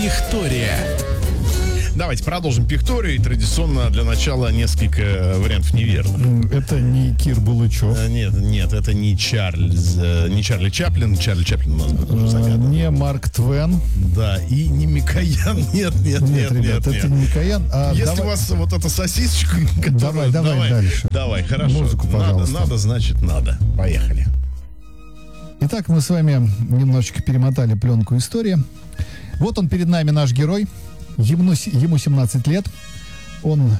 Пихтория. Давайте продолжим Пихторию. И традиционно для начала несколько вариантов неверных. Это не Кир Булычев. Нет, это не Чарли Чаплин. Чарли Чаплин у нас будет загадан. Не Марк Твен. Да, и не Микоян. Нет, ребят, это не Микоян. Если у вас вот эта сосисочка, давай дальше. Давай, хорошо. Музыку, пожалуйста. Надо, значит, надо. Поехали. Итак, мы с вами немножечко перемотали пленку истории. Вот он перед нами, наш герой. Ему 17 лет. Он,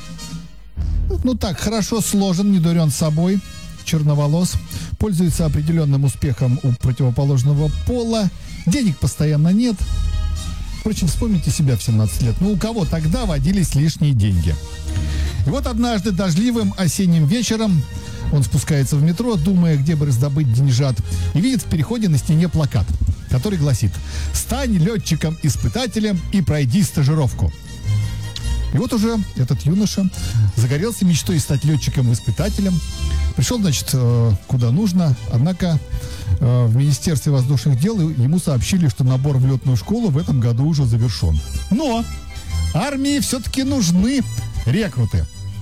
хорошо сложен, не дурен собой, черноволос, пользуется определенным успехом у противоположного пола, денег постоянно нет. Впрочем, вспомните себя в 17 лет. У кого тогда водились лишние деньги? И вот однажды дождливым осенним вечером он спускается в метро, думая, где бы раздобыть деньжат, и видит в переходе на стене плакат, который гласит: «Стань летчиком-испытателем и пройди стажировку». И вот уже этот юноша загорелся мечтой стать летчиком-испытателем. Пришел, куда нужно, однако в Министерстве воздушных дел ему сообщили, что набор в летную школу в этом году уже завершен. Но армии все-таки нужны рекруты.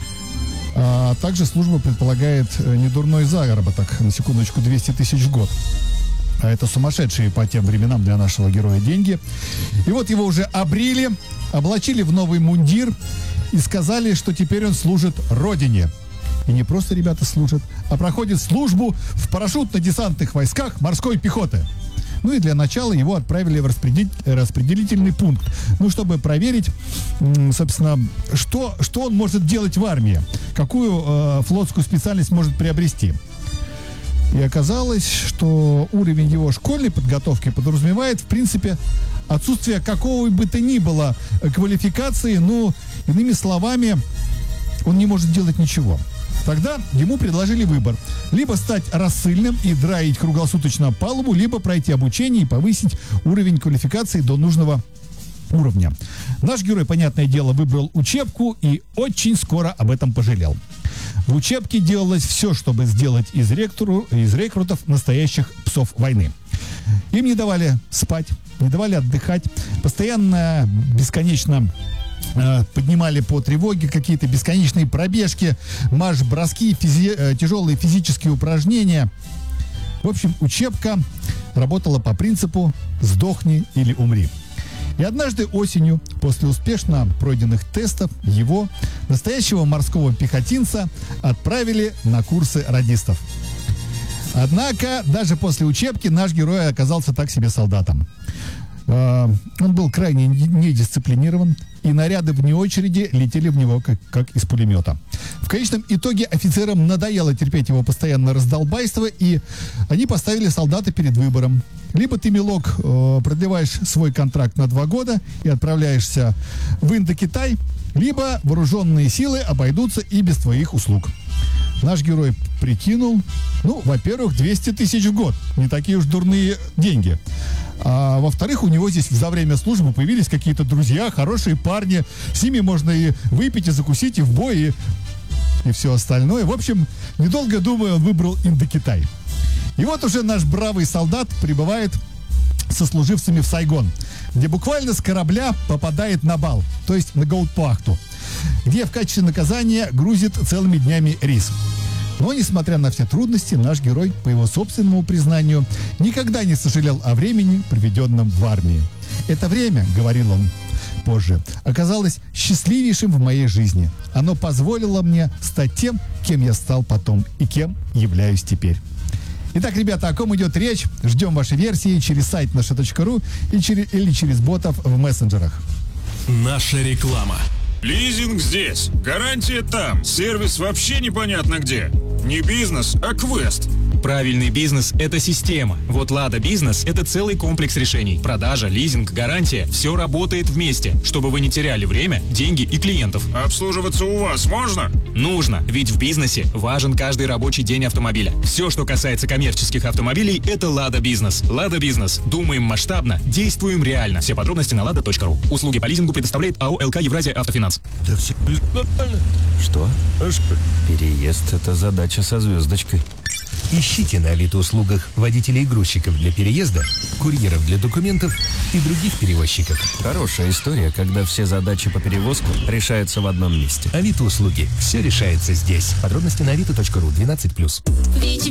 А также служба предполагает недурной заработок, на секундочку, 200 тысяч в год. А это сумасшедшие по тем временам для нашего героя деньги. И вот его уже обрили, облачили в новый мундир и сказали, что теперь он служит Родине. И не просто ребята служат, а проходит службу в парашютно-десантных войсках морской пехоты. И для начала его отправили в распределительный пункт, чтобы проверить, собственно, что он может делать в армии, какую флотскую специальность может приобрести. И оказалось, что уровень его школьной подготовки подразумевает, в принципе, отсутствие какого бы то ни было квалификации, иными словами, он не может делать ничего. Тогда ему предложили выбор: либо стать рассыльным и драить круглосуточно палубу, либо пройти обучение и повысить уровень квалификации до нужного уровня. Наш герой, понятное дело, выбрал учебку и очень скоро об этом пожалел. В учебке делалось все, чтобы сделать из рекрутов настоящих псов войны. Им не давали спать, не давали отдыхать, постоянно, бесконечно поднимали по тревоге, какие-то бесконечные пробежки, марш-броски, тяжелые физические упражнения. В общем, учебка работала по принципу «сдохни или умри». И однажды осенью, после успешно пройденных тестов, его, настоящего морского пехотинца, отправили на курсы радистов. Однако, даже после учебки наш герой оказался так себе солдатом. Он был крайне недисциплинирован, и наряды вне очереди летели в него, как из пулемета. В конечном итоге офицерам надоело терпеть его постоянное раздолбайство, и они поставили солдата перед выбором. Либо ты, милок, продлеваешь свой контракт на 2 года и отправляешься в Индокитай, либо вооруженные силы обойдутся и без твоих услуг. Наш герой прикинул, во-первых, 200 тысяч в год. Не такие уж дурные деньги. А во-вторых, у него здесь за время службы появились какие-то друзья, хорошие парни. С ними можно и выпить, и закусить, и в бой, и все остальное. В общем, недолго думая, он выбрал Индокитай. И вот уже наш бравый солдат прибывает со служивцами в Сайгон, где буквально с корабля попадает на бал, то есть на гауптвахту, где в качестве наказания грузит целыми днями рис. Но, несмотря на все трудности, наш герой, по его собственному признанию, никогда не сожалел о времени, проведенном в армии. «Это время, — говорил он позже, — оказалось счастливейшим в моей жизни. Оно позволило мне стать тем, кем я стал потом и кем являюсь теперь». Итак, ребята, о ком идет речь? Ждем ваши версии через сайт наша.ру или через ботов в мессенджерах. Наша реклама. Лизинг здесь, гарантия там, сервис вообще непонятно где. Не бизнес, а квест. Правильный бизнес – это система. Вот Лада Бизнес – это целый комплекс решений. Продажа, лизинг, гарантия – все работает вместе, чтобы вы не теряли время, деньги и клиентов. Обслуживаться у вас можно? Нужно, ведь в бизнесе важен каждый рабочий день автомобиля. Все, что касается коммерческих автомобилей – это Лада Бизнес. Лада Бизнес. Думаем масштабно, действуем реально. Все подробности на lada.ru. Услуги по лизингу предоставляет АО ЛК Евразия Автофинанс. Да все нормально. Что? Переезд – это задача со звездочкой. Ищите на Авито услугах водителей и грузчиков для переезда, курьеров для документов и других перевозчиков. Хорошая история, когда все задачи по перевозку решаются в одном месте. Авито услуги. Все решается здесь. Подробности на avito.ru 12+.